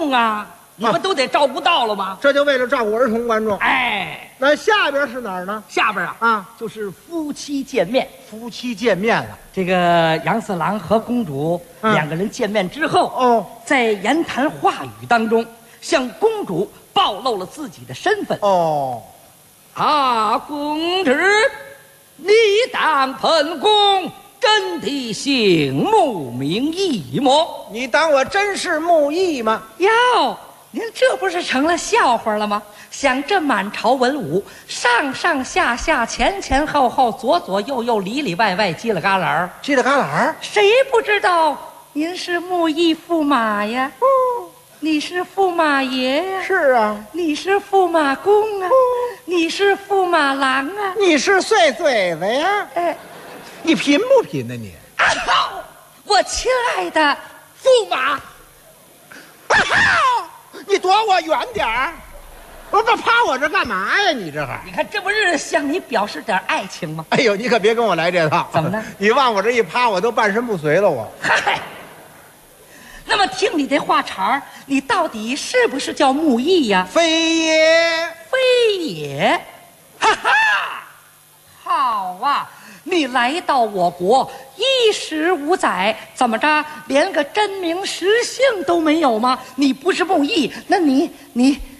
众啊，你们都得照顾到了吗？ 这就为了照顾儿童观众。 哎， 那下边是哪儿呢？ 下边啊， 就是夫妻见面。 夫妻见面了。 这个杨四郎和公主两个人见面之后，在言谈话语当中，向公主暴露了自己的身份。公主，你当本宫真的姓穆名义么？ 你当我真是木易吗？ 哟，您这不是成了笑话了吗？想这满朝文武，上上下下、前前后后、左左右右、里里外外、叽里旮旯， 叽里旮旯， 谁不知道您是木易驸马呀？你是驸马爷呀？ 是啊。 你是驸马公啊？你是驸马郎啊？ 你是碎嘴子呀？ 哎， 你贫不贫呢你？ 我亲爱的驸马， 你躲我远点儿！我这趴我这干嘛呀？你这还？ 你看这不是向你表示点爱情吗？ 哎呦，你可别跟我来这套！ 怎么呢？ 你往我这一趴，我都半身不遂了我。 嗨，那么听你这话茬儿，你到底是不是叫木易呀？ 非也， 非也，哈哈，好啊！你来到我国15载，怎么着，连个真名实姓都没有吗？你不是木易，那你